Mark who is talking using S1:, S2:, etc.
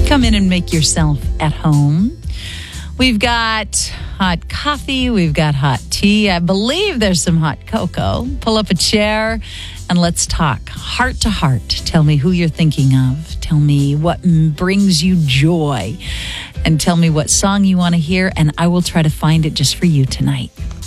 S1: Come in and make yourself at home. We've got hot coffee. We've got hot tea. I believe there's some hot cocoa. Pull up a chair and let's talk heart to heart. Tell me who you're thinking of. Tell me what brings you joy. And tell me what song you want to hear. And I will try to find it just for you tonight.